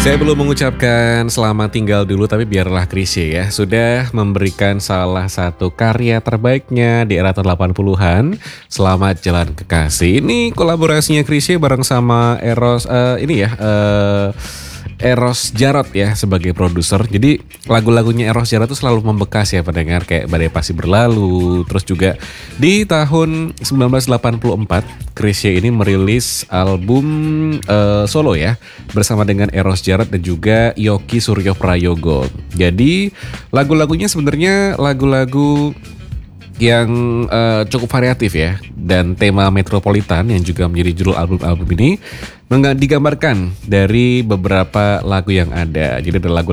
Saya belum mengucapkan selamat tinggal dulu, tapi biarlah Chrisye ya, sudah memberikan salah satu karya terbaiknya di era tahun 80-an, Selamat Jalan Kekasih. Ini kolaborasinya Chrisye bareng sama Eros Jarot ya sebagai produser. Jadi lagu-lagunya Eros Jarot itu selalu membekas ya pendengar, kayak Badai Pasti Berlalu. Terus juga di tahun 1984 Chrisye ini merilis album solo ya bersama dengan Eros Jarot dan juga Yoki Suryo Prayogo. Jadi lagu-lagunya sebenarnya lagu-lagu yang cukup variatif ya, dan tema metropolitan yang juga menjadi judul album ini digambarkan dari beberapa lagu yang ada. Jadi ada lagu